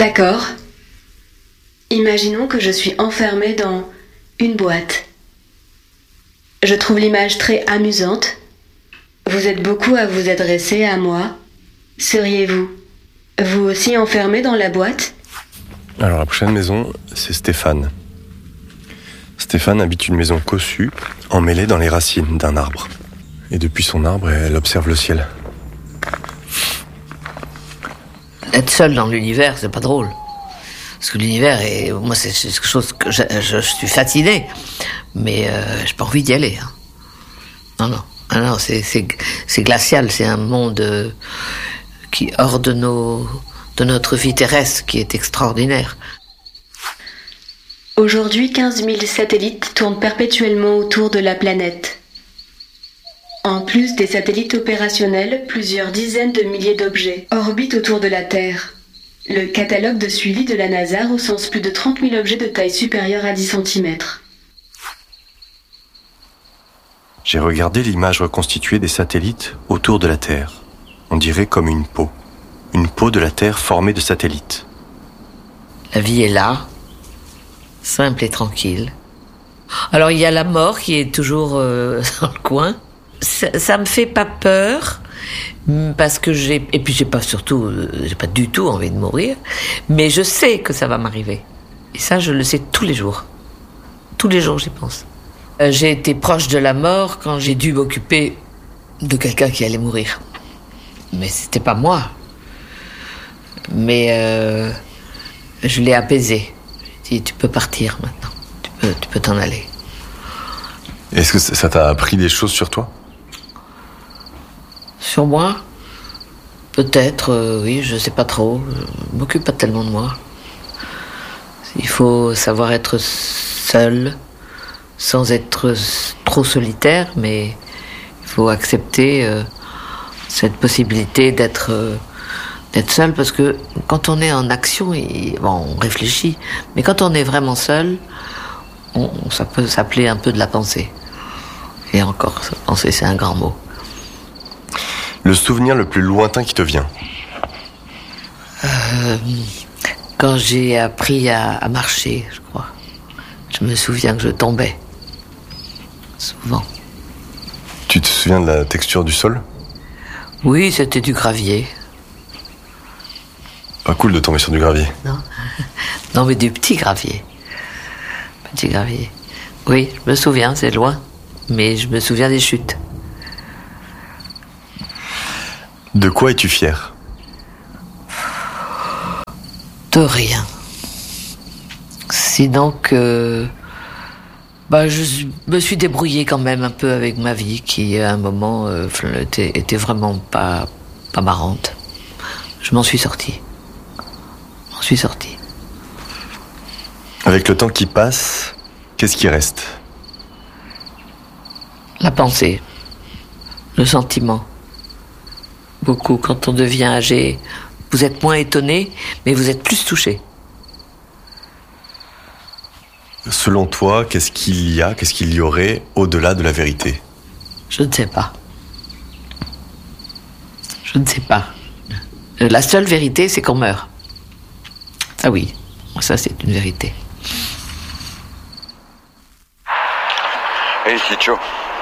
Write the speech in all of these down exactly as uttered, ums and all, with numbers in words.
D'accord. Imaginons que je suis enfermée dans une boîte. Je trouve l'image très amusante. Vous êtes beaucoup à vous adresser à moi. Seriez-vous, vous aussi enfermé dans la boîte ? Alors la prochaine maison, c'est Stéphane. Stéphane habite une maison cossue, emmêlée dans les racines d'un arbre. Et depuis son arbre, elle observe le ciel. Être seul dans l'univers, c'est pas drôle. Parce que l'univers, est, moi, c'est quelque chose que je, je, je suis fasciné. Mais euh, j'ai pas envie d'y aller. Hein. Non, non. Ah non, c'est, c'est, c'est glacial. C'est un monde euh, qui hors de, nos, de notre vie terrestre, qui est extraordinaire. Aujourd'hui, quinze mille satellites tournent perpétuellement autour de la planète. En plus des satellites opérationnels, plusieurs dizaines de milliers d'objets orbitent autour de la Terre. Le catalogue de suivi de la NASA recense plus de trente mille objets de taille supérieure à dix centimètres. J'ai regardé l'image reconstituée des satellites autour de la Terre. On dirait comme une peau. Une peau de la Terre formée de satellites. La vie est là, simple et tranquille. Alors il y a la mort qui est toujours euh, dans le coin. Ça, ça me fait pas peur parce que j'ai et puis j'ai pas surtout euh, j'ai pas du tout envie de mourir, mais je sais que ça va m'arriver. Et ça je le sais tous les jours. Tous les jours j'y pense. Euh, j'ai été proche de la mort quand j'ai dû m'occuper de quelqu'un qui allait mourir. Mais c'était pas moi. Mais euh, je l'ai apaisé. J'ai dit tu peux partir maintenant. Tu peux tu peux t'en aller. Est-ce que ça t'a appris des choses sur toi ? Sur moi ? Peut-être, euh, oui, je sais pas trop. Je m'occupe pas tellement de moi. Il faut savoir être seul, sans être trop solitaire, mais il faut accepter euh, cette possibilité d'être, euh, d'être seul, parce que quand on est en action, il, bon, on réfléchit, mais quand on est vraiment seul, on, ça peut s'appeler un peu de la pensée. Et encore, penser, c'est un grand mot. Le souvenir le plus lointain qui te vient ? euh, Quand j'ai appris à, à marcher, je crois. Je me souviens que je tombais. Souvent. Tu te souviens de la texture du sol ? Oui, c'était du gravier. Pas cool de tomber sur du gravier. Non, non mais du petit gravier. Petit gravier. Oui, je me souviens, c'est loin. Mais je me souviens des chutes. De quoi es-tu fier ? De rien. Sinon que... Bah, je me suis débrouillée quand même un peu avec ma vie, qui à un moment euh, était, était vraiment pas, pas marrante. Je m'en suis sortie. Je m'en suis sortie. Avec le temps qui passe, qu'est-ce qui reste ? La pensée. Le sentiment. Beaucoup. Quand on devient âgé, vous êtes moins étonné, mais vous êtes plus touché. Selon toi, qu'est-ce qu'il y a, qu'est-ce qu'il y aurait au-delà de la vérité ? Je ne sais pas. Je ne sais pas. La seule vérité, c'est qu'on meurt. Ah oui, ça c'est une vérité. Hey Chicho.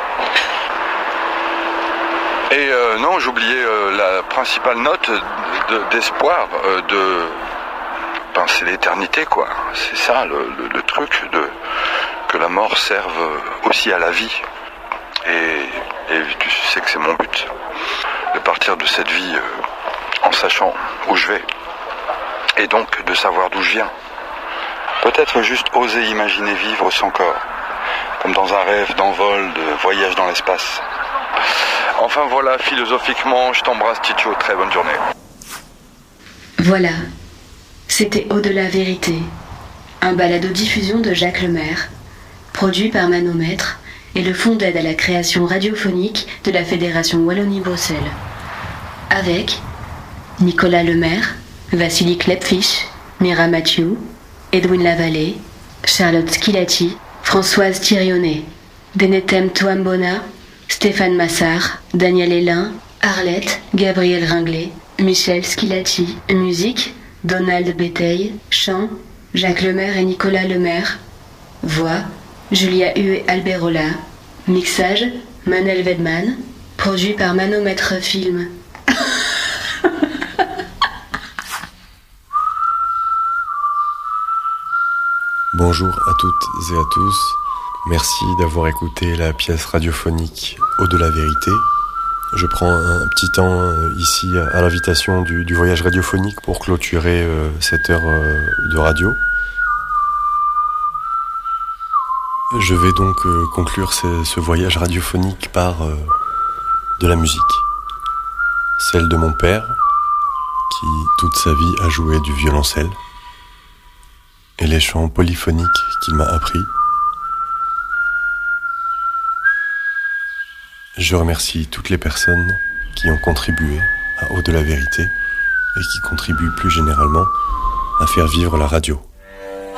Et euh, non, j'oubliais euh, la principale note de, d'espoir euh, de... Ben, c'est l'éternité, quoi. C'est ça, le, le, le truc, de que la mort serve aussi à la vie. Et, et tu sais que c'est mon but, de partir de cette vie euh, en sachant où je vais. Et donc de savoir d'où je viens. Peut-être juste oser imaginer vivre sans corps. Comme dans un rêve d'envol, de voyage dans l'espace. Enfin voilà, philosophiquement, je t'embrasse Chicho, très bonne journée. Voilà, c'était Au-delà vérité, un balado-diffusion de Jacques Lemaire, produit par Manomètre et le Fonds d'aide à la création radiophonique de la Fédération Wallonie-Bruxelles. Avec Nicolas Lemaire, Vassili Klepfish, Mira Mathieu, Edwin Lavallée, Charlotte Schilati, Françoise Thirionnet, Denetem Touambona, Stéphane Massard, Daniel Hélin, Arlette, Gabriel Ringlet, Michel Schilati, musique, Donald Béteille. Chant, Jacques Lemaire et Nicolas Lemaire. Voix, Julia Huet Alberola. Mixage, Manel Wedman. Produit par Manomètre Film. Bonjour à toutes et à tous. Merci d'avoir écouté la pièce radiophonique Au-delà vérité. Je prends un petit temps ici à l'invitation du, du voyage radiophonique pour clôturer euh, cette heure euh, de radio. Je vais donc euh, conclure ce, ce voyage radiophonique par euh, de la musique. Celle de mon père, qui toute sa vie a joué du violoncelle, et les chants polyphoniques qu'il m'a appris. Je remercie toutes les personnes qui ont contribué à Au-delà vérité et qui contribuent plus généralement à faire vivre la radio.